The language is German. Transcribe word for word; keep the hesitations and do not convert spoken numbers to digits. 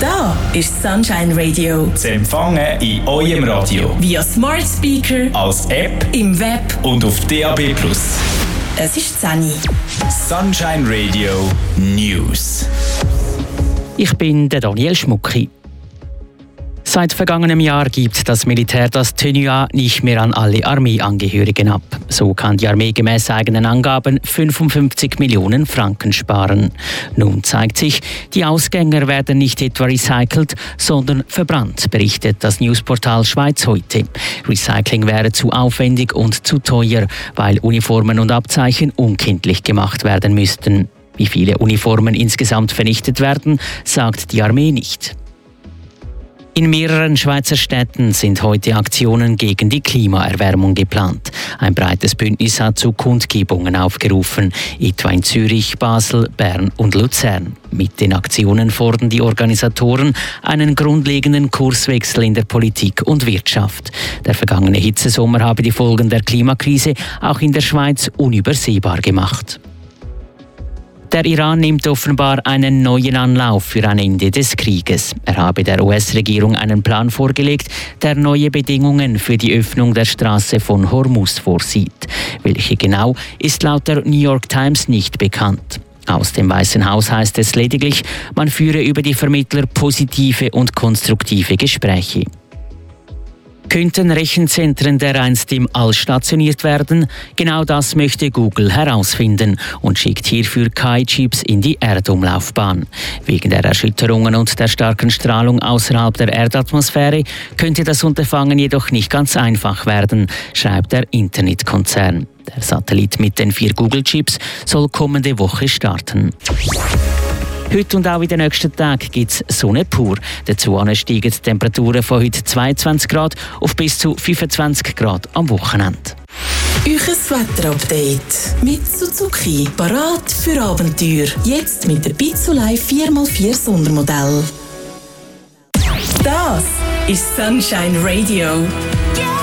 Da ist Sunshine Radio. Zu empfangen in eurem Radio. Via Smart Speaker, als App, im Web und auf D A B plus. Es ist Sunny. Sunshine Radio News. Ich bin der Daniel Schmucki. Seit vergangenem Jahr gibt das Militär das Tenua nicht mehr an alle Armeeangehörigen ab. So kann die Armee gemäß eigenen Angaben fünfundfünfzig Millionen Franken sparen. Nun zeigt sich, die Ausgänger werden nicht etwa recycelt, sondern verbrannt, berichtet das Newsportal Schweiz heute. Recycling wäre zu aufwendig und zu teuer, weil Uniformen und Abzeichen unkenntlich gemacht werden müssten. Wie viele Uniformen insgesamt vernichtet werden, sagt die Armee nicht. In mehreren Schweizer Städten sind heute Aktionen gegen die Klimaerwärmung geplant. Ein breites Bündnis hat zu Kundgebungen aufgerufen, etwa in Zürich, Basel, Bern und Luzern. Mit den Aktionen fordern die Organisatoren einen grundlegenden Kurswechsel in der Politik und Wirtschaft. Der vergangene Hitzesommer habe die Folgen der Klimakrise auch in der Schweiz unübersehbar gemacht. Der Iran nimmt offenbar einen neuen Anlauf für ein Ende des Krieges. Er habe der U S-Regierung einen Plan vorgelegt, der neue Bedingungen für die Öffnung der Straße von Hormuz vorsieht. Welche genau, ist laut der New York Times nicht bekannt. Aus dem Weißen Haus heißt es lediglich, man führe über die Vermittler positive und konstruktive Gespräche. Könnten Rechenzentren dereinst im All stationiert werden? Genau das möchte Google herausfinden und schickt hierfür K I-Chips in die Erdumlaufbahn. Wegen der Erschütterungen und der starken Strahlung außerhalb der Erdatmosphäre könnte das Unterfangen jedoch nicht ganz einfach werden, schreibt der Internetkonzern. Der Satellit mit den vier Google-Chips soll kommende Woche starten. Heute und auch in den nächsten Tagen gibt es Sonne pur. Dazu steigen die Temperaturen von heute zweiundzwanzig Grad auf bis zu fünfundzwanzig Grad am Wochenende. Euches Wetterupdate mit Suzuki. Parat für Abenteuer. Jetzt mit der Pizzolei vier mal vier Sondermodell. Das ist Sunshine Radio.